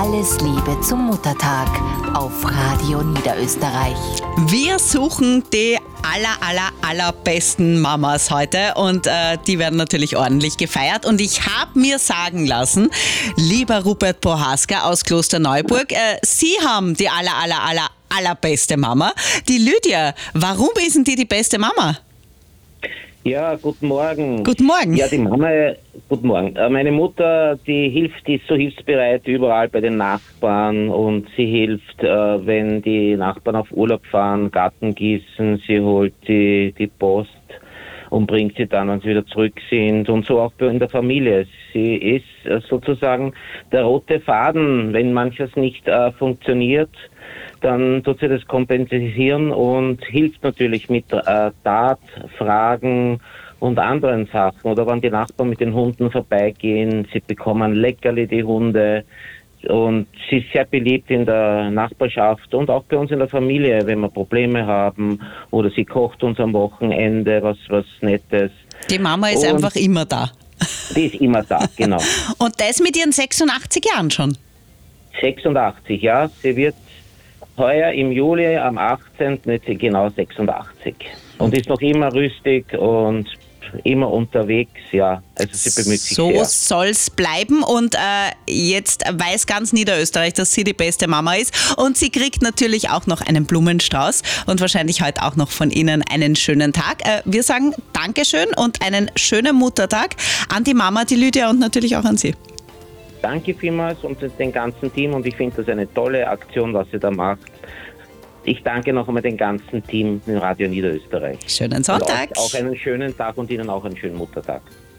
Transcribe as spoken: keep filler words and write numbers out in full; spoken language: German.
Alles Liebe zum Muttertag auf Radio Niederösterreich. Wir suchen die aller, aller, allerbesten Mamas heute und äh, die werden natürlich ordentlich gefeiert. Und ich habe mir sagen lassen, lieber Rupert Prohaska aus Klosterneuburg, äh, Sie haben die aller, aller, aller, allerbeste Mama. Die Lydia, warum ist denn die die beste Mama? Ja, guten Morgen. Guten Morgen. Ja, die Mama, guten Morgen. Äh, Meine Mutter, die hilft, die ist so hilfsbereit überall bei den Nachbarn und sie hilft, äh, wenn die Nachbarn auf Urlaub fahren, Garten gießen, sie holt die, die Post und bringt sie dann, wenn sie wieder zurück sind, und so auch in der Familie. Sie ist äh, sozusagen der rote Faden, wenn manches nicht äh, funktioniert, dann tut sie das kompensieren und hilft natürlich mit äh, Tat, Fragen und anderen Sachen. Oder wenn die Nachbarn mit den Hunden vorbeigehen, sie bekommen Leckerli, die Hunde. Und sie ist sehr beliebt in der Nachbarschaft und auch bei uns in der Familie, wenn wir Probleme haben. Oder sie kocht uns am Wochenende was, was Nettes. Die Mama ist und einfach immer da. Die ist immer da, genau. Und das mit ihren sechsundachtzig Jahren schon? sechsundachtzig, ja. Sie wird heuer im Juli am achtzehnten ist sie genau sechsundachtzig und ist noch immer rüstig und immer unterwegs, ja. Also sie bemüht sich so sehr. So soll's bleiben und äh, jetzt weiß ganz Niederösterreich, dass sie die beste Mama ist und sie kriegt natürlich auch noch einen Blumenstrauß und wahrscheinlich heute auch noch von Ihnen einen schönen Tag. Äh, wir sagen Dankeschön und einen schönen Muttertag an die Mama, die Lydia, und natürlich auch an Sie. Danke vielmals und dem ganzen Team, und ich finde das eine tolle Aktion, was ihr da macht. Ich danke noch einmal dem ganzen Team in Radio Niederösterreich. Schönen Sonntag. Und auch, auch einen schönen Tag und Ihnen auch einen schönen Muttertag.